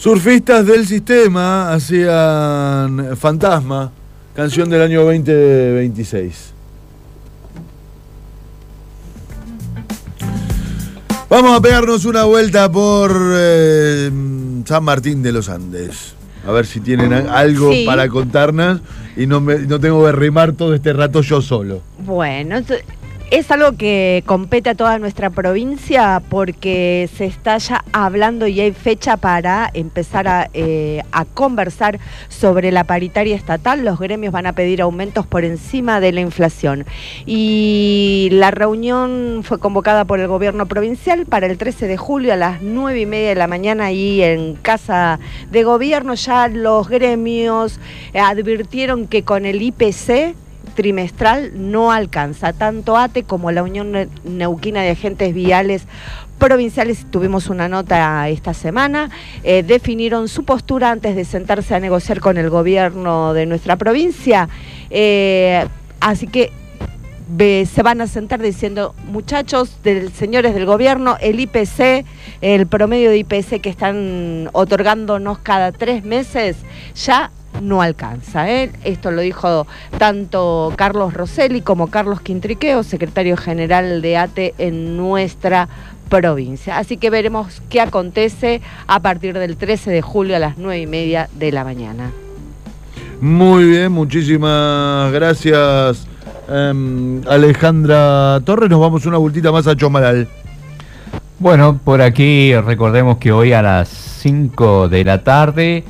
Surfistas del Sistema hacían Fantasma, canción del año 2026. Vamos a pegarnos una vuelta por San Martín de los Andes. A ver si tienen algo para contarnos y no tengo que rimar todo este rato yo solo. Bueno, es algo que compete a toda nuestra provincia porque se está ya hablando y hay fecha para empezar a conversar sobre la paritaria estatal. Los gremios van a pedir aumentos por encima de la inflación. Y la reunión fue convocada por el gobierno provincial para el 13 de julio a las 9:30 de la mañana ahí en Casa de Gobierno. Ya los gremios advirtieron que con el IPC trimestral no alcanza. Tanto ATE como la Unión Neuquina de Agentes Viales Provinciales, tuvimos una nota esta semana, definieron su postura antes de sentarse a negociar con el gobierno de nuestra provincia. Así que se van a sentar diciendo, muchachos, señores del gobierno, el IPC, el promedio de IPC que están otorgándonos cada 3 meses, ya no alcanza. Esto lo dijo tanto Carlos Rosselli como Carlos Quintriqueo, secretario general de ATE en nuestra provincia. Así que veremos qué acontece a partir del 13 de julio a las 9:30 de la mañana. Muy bien, muchísimas gracias, Alejandra Torres. Nos vamos una vueltita más a Chomalal. Bueno, por aquí recordemos que hoy a las 5 de la tarde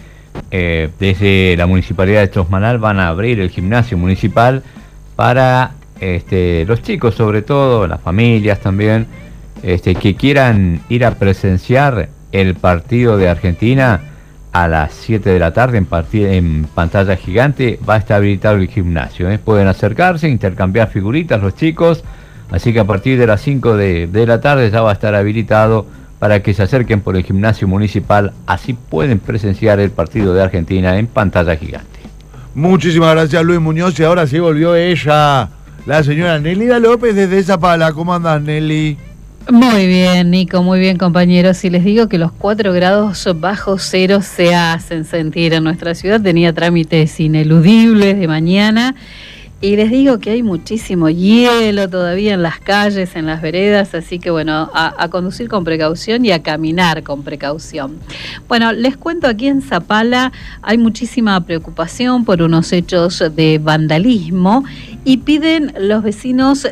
desde la Municipalidad de Chosmalal van a abrir el gimnasio municipal para los chicos, sobre todo, las familias también, que quieran ir a presenciar el partido de Argentina a las 7 de la tarde en pantalla gigante. Va a estar habilitado el gimnasio, pueden acercarse, intercambiar figuritas los chicos, así que a partir de las 5 de la tarde ya va a estar habilitado para que se acerquen por el gimnasio municipal, así pueden presenciar el partido de Argentina en pantalla gigante. Muchísimas gracias, Luis Muñoz, y ahora sí volvió ella, la señora Nélida López desde Zapala. ¿Cómo andás, Nelly? Muy bien, Nico, muy bien, compañeros. Y les digo que los 4 grados bajo cero se hacen sentir en nuestra ciudad. Tenía trámites ineludibles de mañana. Y les digo que hay muchísimo hielo todavía en las calles, en las veredas, así que bueno, a conducir con precaución y a caminar con precaución. Bueno, les cuento, aquí en Zapala hay muchísima preocupación por unos hechos de vandalismo y piden los vecinos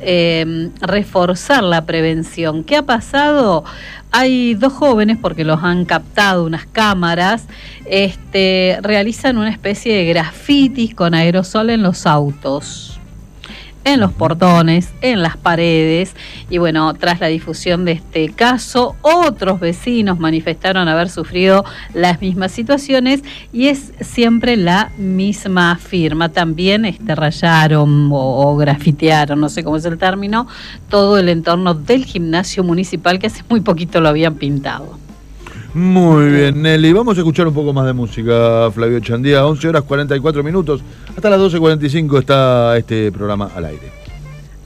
reforzar la prevención. ¿Qué ha pasado? Hay 2 jóvenes, porque los han captado unas cámaras, realizan una especie de grafitis con aerosol en los autos, en los portones, en las paredes. Y bueno, tras la difusión de este caso, otros vecinos manifestaron haber sufrido las mismas situaciones y es siempre la misma firma. También rayaron o grafitearon, no sé cómo es el término, todo el entorno del gimnasio municipal, que hace muy poquito lo habían pintado. Muy bien, Nelly. Vamos a escuchar un poco más de música, Flavio Chandía. 11 horas 44 minutos. Hasta las 12:45 está este programa al aire.